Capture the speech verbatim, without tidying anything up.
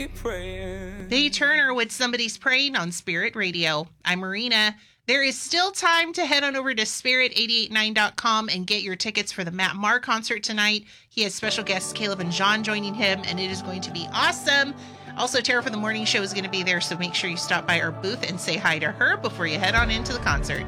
praying. Faye Turner with Somebody's Praying on Spirit Radio. I'm Marina. There is still time to head on over to spirit eight eight nine dot com and get your tickets for the Matt Maher concert tonight. He has special guests Caleb and John joining him, and it is going to be awesome. Also, Tara for the Morning Show is going to be there, so make sure you stop by our booth and say hi to her before you head on into the concert.